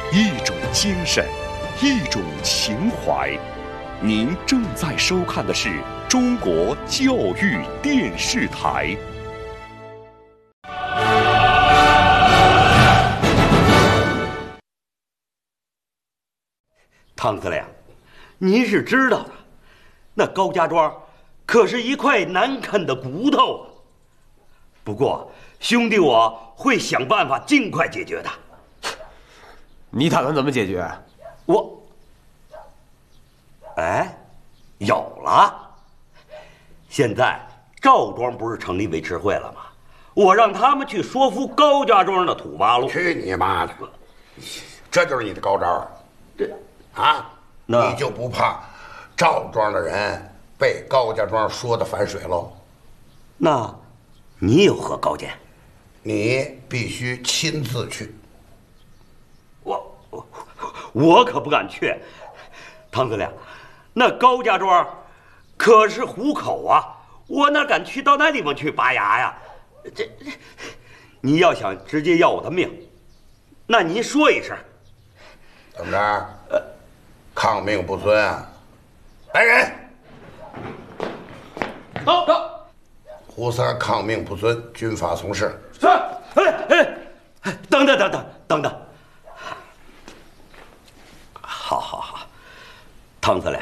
一种精神，一种情怀。您正在收看的是中国教育电视台。 汤司令，您是知道的，那高家庄可是一块难啃的骨头啊。不过，兄弟我会想办法尽快解决的。 你打算怎么解决？ 有了！现在赵庄不是成立维持会了吗？我让他们去说服高家庄的土八路。 去你妈的！这就是你的高招？你就不怕赵庄的人被高家庄说的反水喽？ 那，你有何高见？ 你必须亲自去。 我可不敢去，汤司令，那高家庄可是虎口啊，我哪敢去到那地方去拔牙呀？你要想直接要我的命，那您说一声。 怎么着？抗命不尊啊！来人！ 到。 胡三抗命不尊，军法从事。 是。 等等。好，汤司令，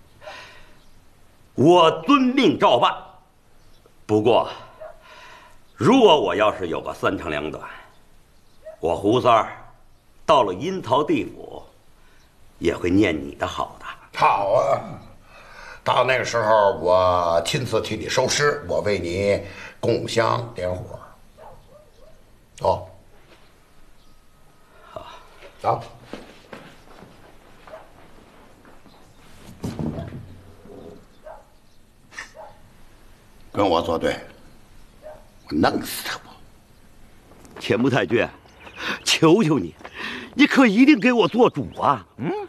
我遵命照办。不过，如果我要是有个三长两短，我胡三儿到了阴曹地府，也会念你的好的。 好啊，到那个时候，我亲自替你收尸，我为你供香点火。走，走。跟我作对，我弄死他！ 钱穆太君，求求你，你可一定给我做主啊！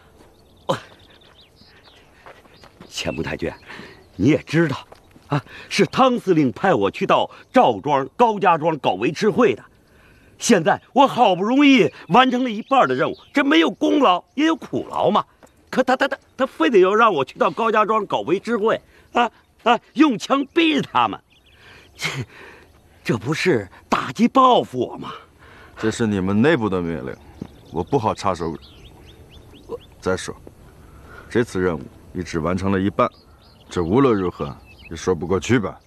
钱穆太君，你也知道，是汤司令派我去到赵庄、高家庄搞维持会的。现在我好不容易完成了一半的任务，这没有功劳也有苦劳嘛。可他非得要让我去到高家庄搞维持会，用枪逼着他们，这不是打击报复我吗？ 这是你们内部的命令，我不好插手。再说，这次任务你只完成了一半，这无论如何也说不过去吧？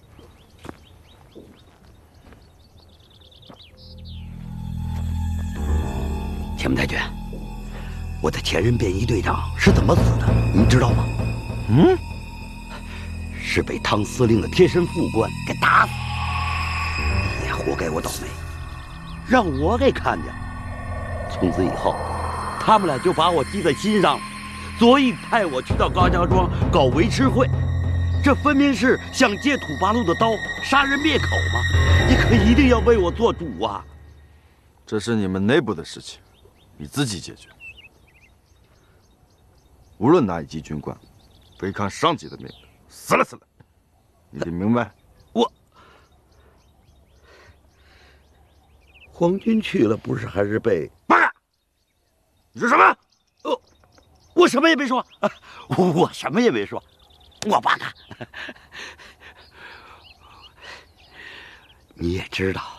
钱穆太君，我的前任便衣队长是怎么死的，你知道吗？是被汤司令的贴身副官给打死，也活该我倒霉，让我给看见了。从此以后，他们俩就把我记在心上了，所以派我去到高家庄搞维持会。这分明是想借土八路的刀杀人灭口嘛！你可一定要为我做主啊！ 这是你们内部的事情，你自己解决。无论哪一级军官，违抗上级的命令，死了，你得明白。 皇军去了，不是还是被八嘎？你说什么？ 我什么也没说，我什么也没说，我八嘎。你也知道，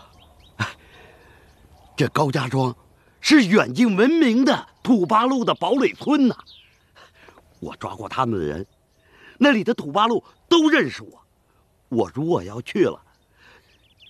这高家庄是远近闻名的土八路的堡垒村呐。我抓过他们的人，那里的土八路都认识我。我如果要去了，